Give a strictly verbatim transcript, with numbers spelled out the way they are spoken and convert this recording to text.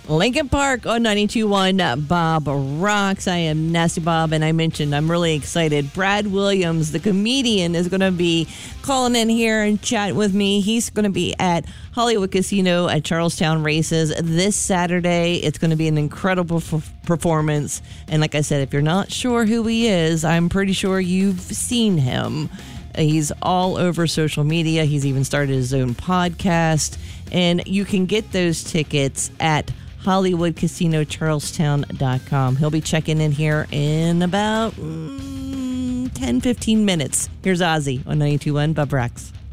Lincoln Park on ninety-two point one Bob Rocks. I am Nasty Bob, and I mentioned I'm really excited. Brad Williams, the comedian, is going to be calling in here and chatting with me. He's going to be at Hollywood Casino at Charlestown Races this Saturday. It's going to be an incredible f- performance. And like I said, if you're not sure who he is, I'm pretty sure you've seen him. He's all over social media. He's even started his own podcast. And you can get those tickets at Hollywood Casino Charlestown dot com. He'll be checking in here in about mm, ten, fifteen minutes. Here's Ozzy on ninety-two point one Bob Rocks.